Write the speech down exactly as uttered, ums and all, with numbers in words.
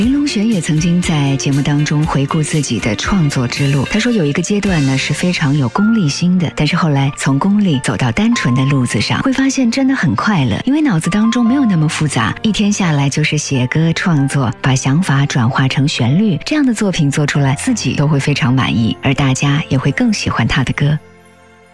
林隆璇也曾经在节目当中回顾自己的创作之路，他说有一个阶段呢是非常有功利心的，但是后来从功利走到单纯的路子上，会发现真的很快乐，因为脑子当中没有那么复杂，一天下来就是写歌创作，把想法转化成旋律，这样的作品做出来自己都会非常满意，而大家也会更喜欢他的歌。